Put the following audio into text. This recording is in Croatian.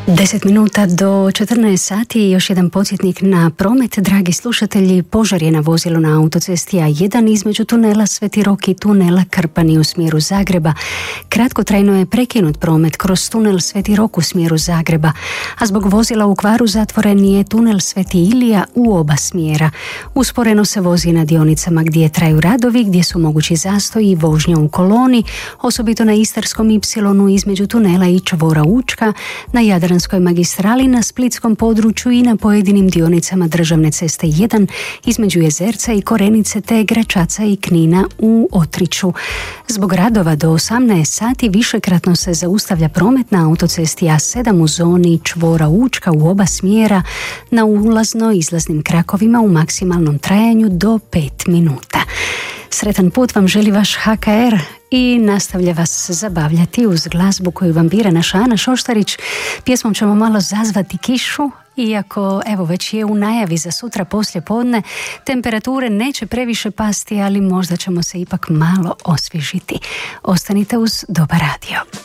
10 minuta do 14 sati, još jedan podsjetnik na promet. Dragi slušatelji, požar je na vozilu na autocesti A1 između tunela Sveti Rok i tunela Krpani u smjeru Zagreba. Kratkotrajno je prekinut promet kroz tunel Sveti Rok u smjeru Zagreba, a zbog vozila u kvaru zatvoren je tunel Sveti Ilija u oba smjera. Usporeno se vozi na dionicama gdje traju radovi, gdje su mogući zastoji i vožnja u koloni, osobito na Istarskom Ipsilonu između tunela i čvora Učka, na Jadranskoj magistrali, na splitskom području i na pojedinim dionicama državne ceste 1 između Jezerca i Korenice te Gračaca i Knina u Otriću. Zbog radova do 18 sati višekratno se zaustavlja promet na autocesti A7 u zoni čvora Učka u oba smjera na ulazno-izlaznim krakovima u maksimalnom trajanju do 5 minuta. Sretan put vam želi vaš HKR i nastavlja vas zabavljati uz glazbu koju vam bira naša Ana Šoštarić. Pjesmom ćemo malo zazvati kišu, iako evo već je u najavi za sutra poslije podne. Temperature neće previše pasti, ali možda ćemo se ipak malo osvježiti. Ostanite uz Dobar radio.